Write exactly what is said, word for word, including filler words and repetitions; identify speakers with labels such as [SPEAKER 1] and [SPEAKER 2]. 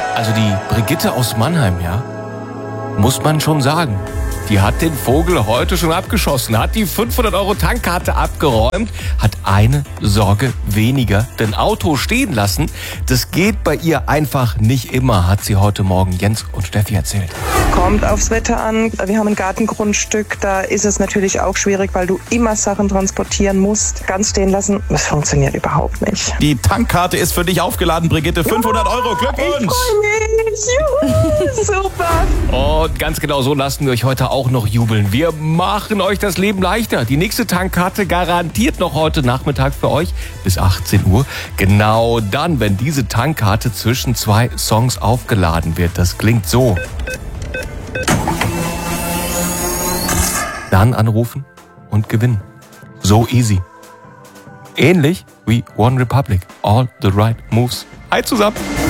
[SPEAKER 1] Also die Brigitte aus Mannheim, ja, muss man schon sagen, die hat den Vogel heute schon abgeschossen, hat die fünfhundert Euro Tankkarte abgeräumt, hat eine Sorge weniger, denn Auto stehen lassen, das geht bei ihr einfach nicht immer, hat sie heute Morgen Jens und Steffi erzählt.
[SPEAKER 2] Kommt aufs Wetter an. Wir haben ein Gartengrundstück, da ist es natürlich auch schwierig, weil du immer Sachen transportieren musst. Ganz stehen lassen, das funktioniert überhaupt nicht.
[SPEAKER 3] Die Tankkarte ist für dich aufgeladen, Brigitte. fünfhundert Euro, Glückwunsch!
[SPEAKER 2] Ich freue mich. Juhu, super.
[SPEAKER 1] Und ganz genau so lassen wir euch heute auch noch jubeln. Wir machen euch das Leben leichter. Die nächste Tankkarte garantiert noch heute Nachmittag für euch bis achtzehn Uhr. Genau dann, wenn diese Tankkarte zwischen zwei Songs aufgeladen wird. Das klingt so. Dann anrufen und gewinnen. So easy. Ähnlich wie One Republic. All the right moves. Hi zusammen.